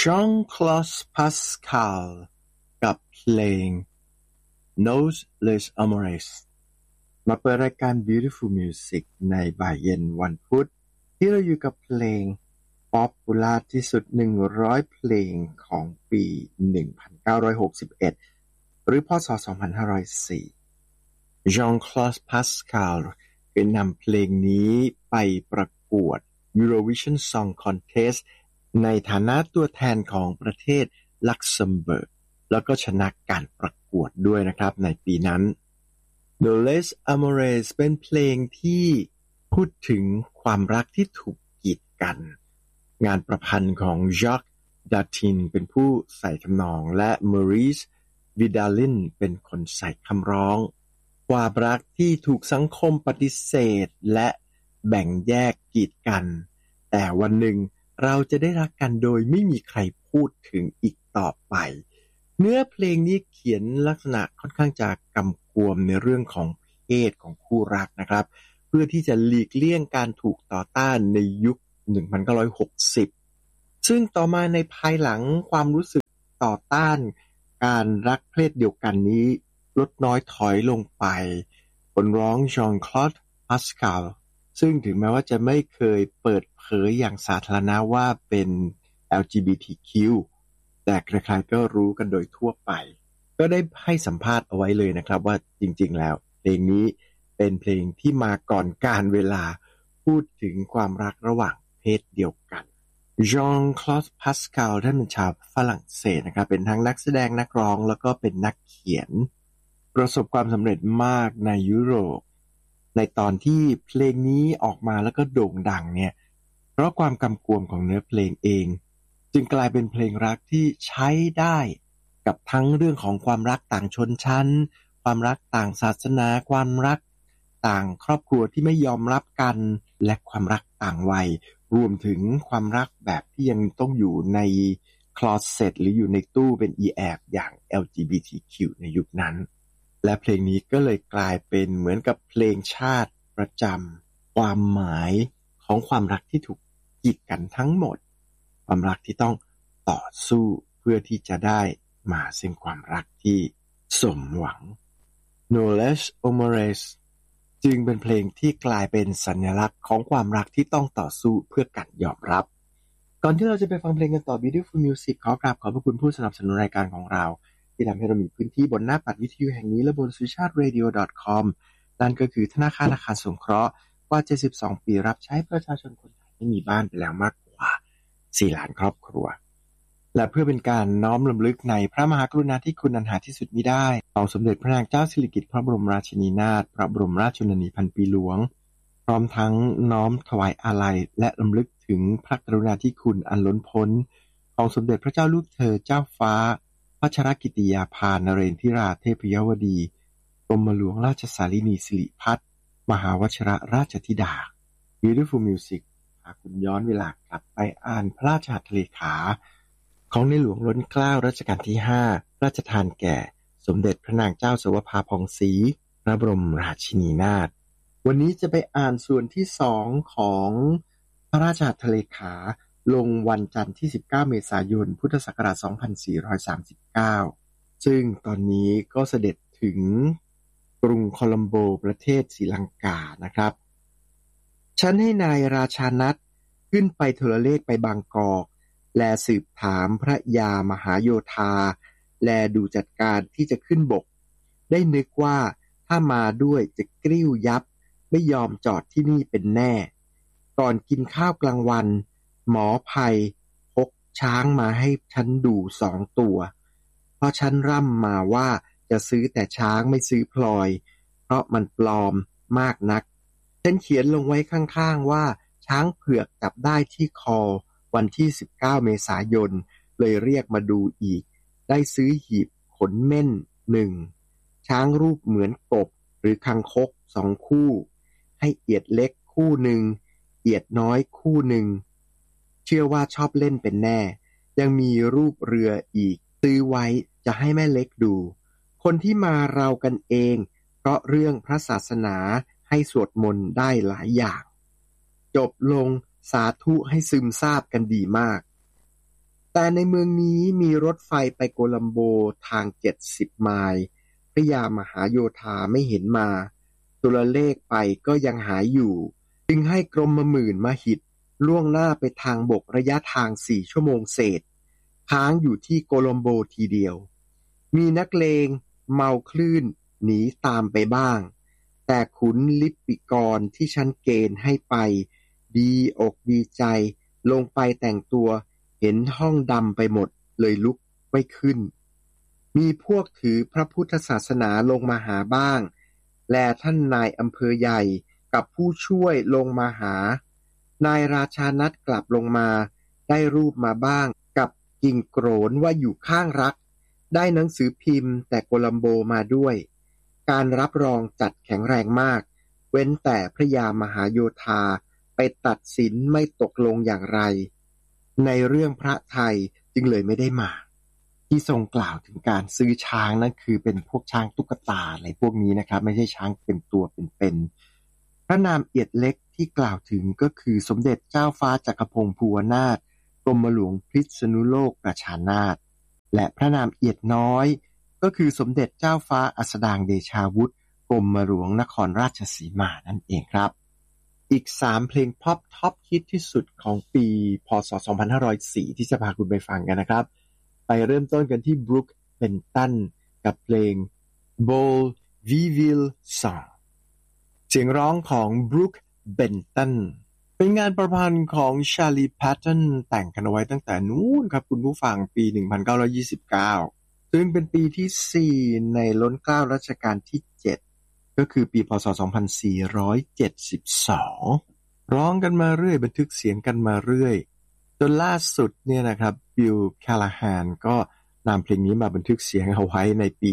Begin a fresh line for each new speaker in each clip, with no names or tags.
Jean-Claude Pascal กับเพลง Nos Les Amores มาเปิดรายการ Beautiful Music ในบ่ายเย็นวันพุธที่เราอยู่กับเพลงป๊อปปูล่าที่สุด100เพลงของปี1961หรือพ.ศ. 2504 Jean-Claude Pascal เคยนำเพลงนี้ไปประกวด Eurovision Song Contest ในฐานะตัวแทนของประเทศลักเซมเบิร์กแล้วก็ชนะการประกวดด้วยนะครับในปีนั้น Nos Les Amores เป็นเพลงที่พูดถึงความรักที่ถูกกีดกันงานประพันธ์ของ Jacques Dartin เป็นผู้ใส่ทำนองและ Maurice Vidalin เป็นคนใส่คำร้องความรักที่ถูกสังคมปฏิเสธและแบ่งแยกกีดกันแต่วันหนึ่งเราจะได้รักกันโดยไม่มีใครพูดถึงอีกต่อไปเนื้อเพลงนี้เขียนลักษณะค่อนข้างจะกำกวมในเรื่องของเพศของคู่รักนะครับเพื่อที่จะหลีกเลี่ยงการถูกต่อต้านในยุค1960ซึ่งต่อมาในภายหลังความรู้สึกต่อต้านการรักเพศเดียวกันนี้ลดน้อยถอยลงไปคนร้อง Jean-Claude Pascal ซึ่งถึงแม้ว่าจะไม่เคยเปิดเผยอย่างสาธารณะว่าเป็น LGBTQ แต่ใครๆก็รู้กันโดยทั่วไปก็ได้ให้สัมภาษณ์เอาไว้เลยนะครับว่าจริงๆแล้วเพลงนี้เป็นเพลงที่มาก่อนการเวลาพูดถึงความรักระหว่างเพศเดียวกัน Jean-Claude Pascal ท่านเป็นชาวฝรั่งเศสนะครับเป็นทั้งนักแสดงนักร้องแล้วก็เป็นนักเขียนประสบความสำเร็จมากในยุโรปในตอนที่เพลงนี้ออกมาแล้วก็โด่งดังเนี่ยเพราะความกำกวมของเนื้อเพลงเองจึงกลายเป็นเพลงรักที่ใช้ได้กับทั้งเรื่องของความรักต่างชนชั้นความรักต่างศาสนาความรักต่างครอบครัวที่ไม่ยอมรับกันและความรักต่างวัยรวมถึงความรักแบบที่ยังต้องอยู่ในคลอสเซ็ตหรืออยู่ในตู้เป็นอีแอบอย่าง LGBTQ ในยุคนั้นและเพลงนี้ก็เลยกลายเป็นเหมือนกับเพลงชาติประจำความหมายของความรักที่ถูกกีดกันทั้งหมดความรักที่ต้องต่อสู้เพื่อที่จะได้มาซึ่งความรักที่สมหวัง Nos Les Amores จึงเป็นเพลงที่กลายเป็นสัญลักษณ์ของความรักที่ต้องต่อสู้เพื่อการยอมรับก่อนที่เราจะไปฟังเพลงกันต่อ Beautiful Music ขอกราบขอบพระคุณผู้สนับสนุนรายการของเราที่ทำให้เรามีพื้นที่บนหน้าปัดวิทยุแห่งนี้และบน sucharadio.com นั่นก็คือธนาคารอาคารสงเคราะห์กว่า72ปีรับใช้ประชาชนคนไทยให้มีบ้านไปแล้วมากกว่า4 ล้านครอบครัวและเพื่อเป็นการน้อมรำลึกในพระมหากรุณาธิคุณอันหาที่สุดมิได้ของสมเด็จพระนางเจ้าสิริกิติ์พระบรมราชินีนาถพระบรมราชชนนีพันปีหลวงพร้อมทั้งน้อมถวายอาลัยและรำลึกถึงพระกรุณาธิคุณอันล้นพ้นของสมเด็จพระเจ้าลูกเธอเจ้าฟ้าพัชรกิติยาภานเรนทิราเทพยวดีกรมหลวงราชสารินีสิริพัฒน์มหาวชิรราชธิดา Beautiful Music พาคุณย้อนเวลากลับไปอ่านพระราชหัตถเลขาของในหลวงล้นเกล้ารัชกาลที่5พระราชทานแก่สมเด็จพระนางเจ้าสวภาผ่องศรีพระบรมราชินีนาถวันนี้จะไปอ่านส่วนที่2ของพระราชหัตถเลขาลงวันจันทร์ที่19เมษายนพุทธศักราช2439ซึ่งตอนนี้ก็เสด็จถึงกรุงโคลัมโบประเทศศรีลังกานะครับฉันให้นายราชานัทขึ้นไปโทรเลขไปบางกอกแลสืบถามพระยามหาโยธาแลดูจัดการที่จะขึ้นบกได้นึกว่าถ้ามาด้วยจะกริ้วยับไม่ยอมจอดที่นี่เป็นแน่ก่อนกินข้าวกลางวันหมอภัยพกช้างมาให้ฉันดู2 ตัวเพราะฉันร่ำมาว่าจะซื้อแต่ช้างไม่ซื้อพลอยเพราะมันปลอมมากนักฉันเขียนลงไว้ข้างๆว่าช้างเผือกจับได้ที่คอวันที่19เมษายนเลยเรียกมาดูอีกได้ซื้อหีบขนเม่น1ช้างรูปเหมือนกบหรือคังคก2 คู่ให้เอียดเล็กคู่หนึ่งเอียดน้อยคู่หนึ่งเชื่อว่าชอบเล่นเป็นแน่ยังมีรูปเรืออีกซื้อไว้จะให้แม่เล็กดูคนที่มาเรากันเองเพราะเรื่องพระศาสนาให้สวดมนต์ได้หลายอย่างจบลงสาธุให้ซึมซาบกันดีมากแต่ในเมืองนี้มีรถไฟไปโคลัมโบทาง70 ไมล์พระยามหาโยธาไม่เห็นมาตัวเลขไปก็ยังหายอยู่จึงให้กรมหมื่นมหิดล่วงหน้าไปทางบกระยะทาง4 ชั่วโมงเศษค้างอยู่ที่โคลัมโบทีเดียวมีนักเลงเมาคลื่นหนีตามไปบ้างแต่ขุนลิปปิกรที่ฉันเกณฑ์ให้ไปดีอกดีใจลงไปแต่งตัวเห็นห้องดำไปหมดเลยลุกไม่ขึ้นมีพวกถือพระพุทธศาสนาลงมาหาบ้างและท่านนายอำเภอใหญ่กับผู้ช่วยลงมาหานายราชานัดกลับลงมาได้รูปมาบ้างกับกิ่งโกรนว่าอยู่ข้างรักได้หนังสือพิมพ์แต่โคลัมโบมาด้วยการรับรองจัดแข็งแรงมากเว้นแต่พระยามหาโยธาไปตัดสินไม่ตกลงอย่างไรในเรื่องพระไทยจึงเลยไม่ได้มาที่ทรงกล่าวถึงการซื้อช้างนั่นคือเป็นพวกช้างตุ๊กตาอะไรพวกนี้นะครับไม่ใช่ช้างเป็นตัวเป็นพระนามเอียดเล็กที่กล่าวถึงก็คือสมเด็จเจ้าฟ้าจักรพงศ์ภูวนาถกรมหลวงพิษณุโลกประชานาถและพระนามเอียดน้อยก็คือสมเด็จเจ้าฟ้าอัสดางเดชาวุฒิกรมหลวงนครราชสีมานั่นเองครับอีก3เพลงพ็อปท็อปฮิตที่สุดของปีพ.ศ. 2504ที่จะพาคุณไปฟังกันนะครับไปเริ่มต้นกันที่บรูคเบนตันกับเพลง Beau Viville Song เสียงร้องของบรูคเบนตันเป็นงานประพันธ์ของชาลีแพตตันแต่งกันเอาไว้ตั้งแต่นู้นครับคุณผู้ฟังปี 1929ซึ่งเป็นปีที่4ในล้นเกล้ารัชกาลที่7ก็คือปีพ.ศ. 2472ร้องกันมาเรื่อยบันทึกเสียงกันมาเรื่อยจนล่าสุดเนี่ยนะครับบิล แคลลาแฮนก็นำเพลงนี้มาบันทึกเสียงเอาไว้ในปี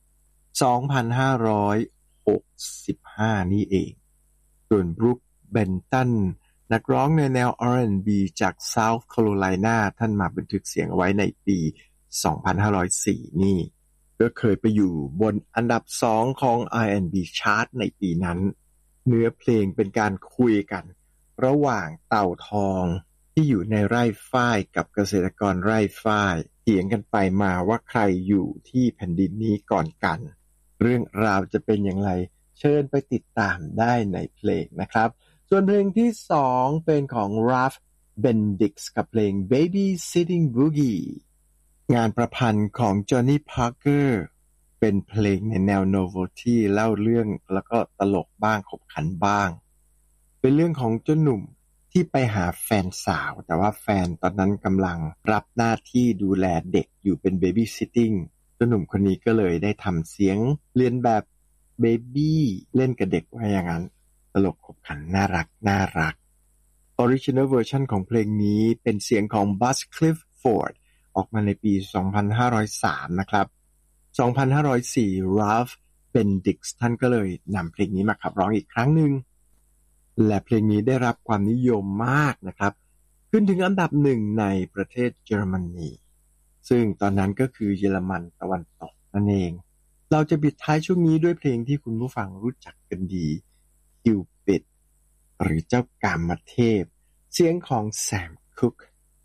2565 นี่เองส่วนบรูคเบนตันนักร้องในแนว R&B จาก South Carolina ท่านมาบันทึกเสียงเอาไว้ในปี 2504 นี่ก็เคยไปอยู่บนอันดับ2ของ R&B Chart ในปีนั้นเนื้อเพลงเป็นการคุยกันระหว่างเต่าทองที่อยู่ในไร่ฝ้ายกับเกษตรกรไร่ฝ้ายเถียงกันไปมาว่าใครอยู่ที่แผ่นดินนี้ก่อนกันเรื่องราวจะเป็นอย่างไรเชิญไปติดตามได้ในเพลงนะครับส่วนเพลงที่2เป็นของ Ralph Bendix กับเพลง Baby Sitting Boogie งานประพันธ์ของ Johnny Parker เป็นเพลงในแนว Novelty เล่าเรื่องแล้วก็ตลกบ้างขบขันบ้างเป็นเรื่องของเจ้าหนุ่มที่ไปหาแฟนสาวแต่ว่าแฟนตอนนั้นกำลังรับหน้าที่ดูแลเด็กอยู่เป็น Baby Sitting เจ้าหนุ่มคนนี้ก็เลยได้ทำเสียงเรียนแบบเบบี้เล่นกับเด็กว่าอย่างนั้นตลกขบขันน่ารัก Original Version ของเพลงนี้เป็นเสียงของ Buzz Clifford ออกมาในปี 2503 นะครับ 2504 Ralph Bendix ท่านก็เลยนำเพลงนี้มาขับร้องอีกครั้งหนึ่งและเพลงนี้ได้รับความนิยมมากนะครับขึ้นถึงอันดับ1ในประเทศเยอรมนีซึ่งตอนนั้นก็คือเยอรมันตะวันตกนั่นเองเราจะปิดท้ายช่วงนี้ด้วยเพลงที่คุณผู้ฟังรู้จักกันดี Cupid หรือเจ้ากามเทพเสียงของแซมคุก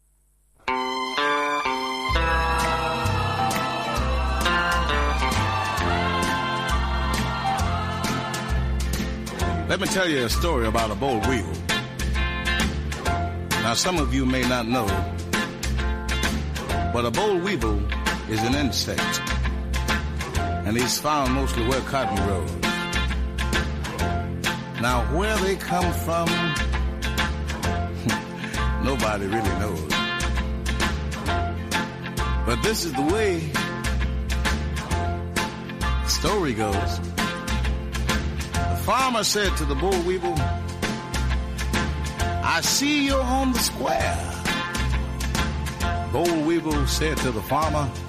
Let me tell you a story about a boll weevil. Now, some of you may not know, but a boll weevil is an insect, and he's found mostly where cotton grows. Now, where they come from, nobody really knows. But this is the way the story goes.Farmer said to the boll weevil, I see you're on the square. Boll weevil said to the farmer,